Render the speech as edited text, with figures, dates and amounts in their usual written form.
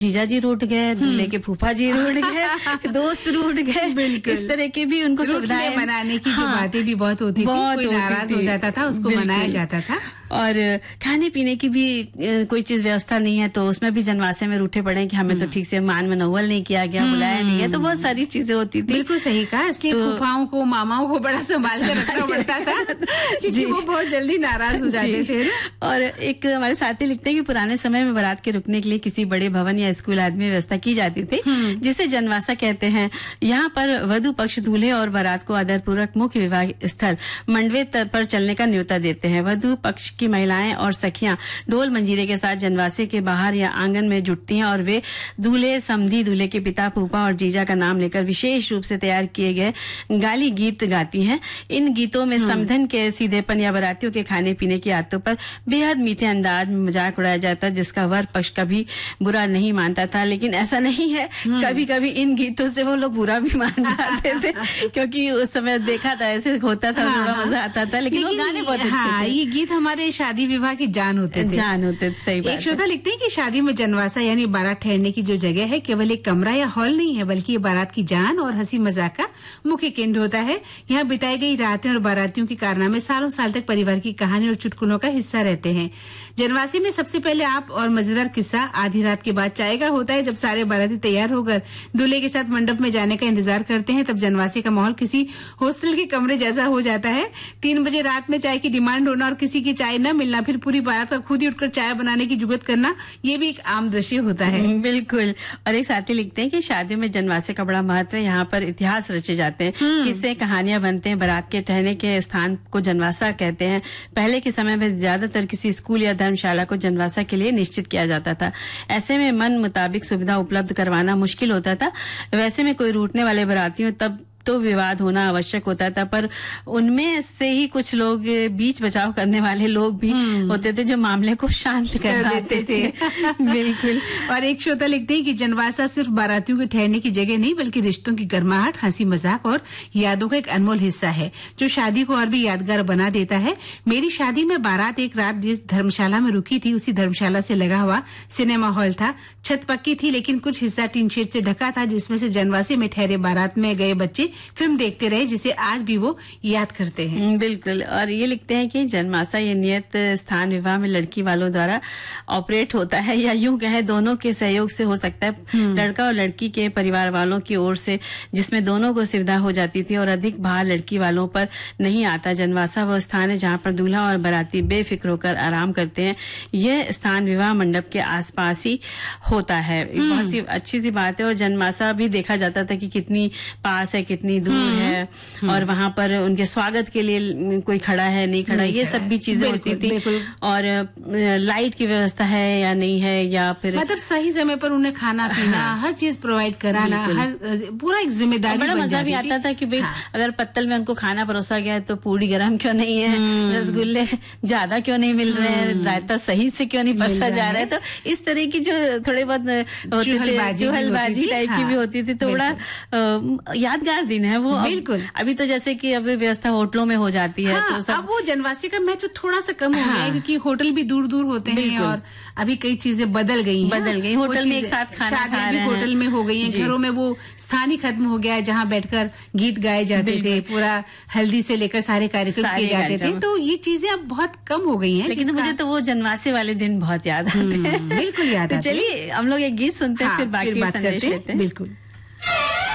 जीजा जी रूठ गए, दूल्हे के फूफा जी रूठ गए, दोस्त रूठ गए, बिल्कुल इस तरह की भी उनको सुविधाएं मनाने की जो बातें भी बहुत होती थी, कोई नाराज हो जाता था उसको मनाया जाता था। और खाने पीने की भी कोई चीज व्यवस्था नहीं है, तो उसमें भी जनवासे में रूठे पड़े कि हमें तो ठीक से मान मनोवल नहीं किया गया, बुलाया नहीं गया, तो बहुत सारी चीजें होती थी। बिल्कुल सही कहा, इसलिए फूफाओं को मामाओं को बड़ा संभाल कर रखना पड़ता था क्योंकि वो बहुत जल्दी नाराज हो जाते थे। और एक हमारे साथी लिखते हैं कि पुराने समय में बारात के रुकने के लिए किसी बड़े भवन या स्कूल आदि में व्यवस्था की जाती थी, जिसे जनवासा कहते हैं। यहाँ पर वधु पक्ष दूल्हे और बारात को आदरपूर्वक मुख्य विवाह स्थल मंडवे पर चलने का न्योता देते हैं। वधु पक्ष की महिलाएं और सखियां ढोल मंजीरे के साथ जनवासे के बाहर या आंगन में जुटती हैं और वे दूल्हे, समधी, दूल्हे के पिता, फूफा और जीजा का नाम लेकर विशेष रूप से तैयार किए गए गाली गीत गाती हैं। इन गीतों में समधन के सीधेपन या बारातियों के खाने पीने की आदतों पर बेहद मीठे अंदाज में मजाक उड़ाया जाता, जिसका वर पक्ष कभी बुरा नहीं मानता था। लेकिन ऐसा नहीं है, कभी कभी इन गीतों से वो लोग बुरा भी मान जाते थे क्योंकि उस समय देखा था, ऐसे होता था, थोड़ा मजा आता था, लेकिन वो गाने बहुत अच्छे थे। ये गीत हमारे शादी विवाह की जान होते थे। सही बात। एक श्रोता लिखते हैं कि शादी में जनवासा यानी बारात ठहरने की जो जगह है केवल एक कमरा या हॉल नहीं है, बल्कि ये बारात की जान और हंसी मजाक का मुख्य केंद्र होता है। यहाँ बिताई गई रातें और बारातियों के कारनामे सालों साल तक परिवार की कहानी और चुटकुलों का हिस्सा रहते हैं। जनवासी में सबसे पहले आप और मजेदार किस्सा आधी रात के बाद चाय का होता है। जब सारे बाराती तैयार होकर दूल्हे के साथ मंडप में जाने का इंतजार करते हैं, तब जनवासी का माहौल किसी हॉस्टल के कमरे जैसा हो जाता है। 3 बजे रात में चाय की डिमांड होना और किसी की चाय न मिलना, फिर पूरी बारात का खुद ही उठकर चाय बनाने की जुगत करना, ये भी एक आम दृश्य होता है। बिल्कुल। और एक साथी लिखते हैं कि शादियों में जनवासे का बड़ा महत्व है। यहाँ पर इतिहास रचे जाते हैं, किस्से कहानियां बनते हैं। बारात के ठहरने के स्थान को जनवासा कहते हैं। पहले के समय में ज्यादातर किसी स्कूल या धर्मशाला को जनवासा के लिए निश्चित किया जाता था। ऐसे में मन मुताबिक सुविधा उपलब्ध करवाना मुश्किल होता था। वैसे में कोई रूठने वाले बारातियों तब तो विवाद होना आवश्यक होता था, पर उनमें से ही कुछ लोग बीच बचाव करने वाले लोग भी होते थे जो मामले को शांत कर देते थे। बिल्कुल। और एक श्रोता लिखते हैं कि जनवासा सिर्फ बारातियों के ठहरने की जगह नहीं, बल्कि रिश्तों की गर्माहट, हंसी मजाक और यादों का एक अनमोल हिस्सा है, जो शादी को और भी यादगार बना देता है। मेरी शादी में बारात एक रात जिस धर्मशाला में रुकी थी, उसी धर्मशाला से लगा हुआ सिनेमा हॉल था। छत पक्की थी, लेकिन कुछ हिस्सा टीन शेड से ढका था, जिसमें से जनवासे में ठहरे बारात में गए बच्चे फिल्म देखते रहे, जिसे आज भी वो याद करते हैं। बिल्कुल। और ये लिखते हैं कि जनवासा ये नियत स्थान विवाह में लड़की वालों द्वारा ऑपरेट होता है, या यूं कहे दोनों के सहयोग से हो सकता है, लड़का और लड़की के परिवार वालों की ओर से, जिसमें दोनों को सुविधा हो जाती थी और अधिक भार लड़की वालों पर नहीं आता। जनवासा वो स्थान है जहाँ पर दूल्हा और बाराती बेफिक्र होकर आराम करते हैं। यह स्थान विवाह मंडप के आसपास ही होता है। बहुत सी अच्छी सी बात है। और जनवासा भी देखा जाता था कि कितनी पास है, कितनी दूर है, और वहां पर उनके स्वागत के लिए कोई खड़ा है, नहीं खड़ा, ये सब भी चीजें होती थी। और लाइट की व्यवस्था है या नहीं है, या फिर मतलब सही समय पर उन्हें खाना पीना, हर चीज प्रोवाइड कराना, हर पूरा एक जिम्मेदारी। बड़ा मजा भी आता था कि भाई अगर पत्तल में उनको खाना परोसा गया है तो पूरी गर्म क्यों नहीं है, रसगुल्ले ज्यादा क्यों नहीं मिल रहे हैं, रायता सही से क्यों नहीं परोसा जा रहा है। तो इस तरह की जो थोड़े बहुत होती थी, चुहलबाजी टाइप की भी होती थी, तो बड़ा यादगार दिन है वो। बिल्कुल। अभी तो जैसे कि अब व्यवस्था होटलों में हो जाती है, तो सब अब वो जनवासी का महत्व थोड़ा सा कम हो गया है, क्योंकि होटल भी दूर दूर होते हैं और अभी कई चीजें बदल गई हैं। होटल में एक साथ खाना खा रहे हैं, होटल में हो गई है। घरों में वो स्थान ही खत्म हो गया है जहाँ बैठकर गीत गाए जाते थे, पूरा हल्दी से लेकर सारे कार्यक्रम किए जाते थे। तो ये चीजें अब बहुत कम हो गई हैं। लेकिन मुझे तो वो जनवासे वाले दिन बहुत याद आते हैं। बिल्कुल याद आते हैं। चलिए हम लोग एक गीत सुनते हैं, फिर बाकी बात करते हैं। बिल्कुल।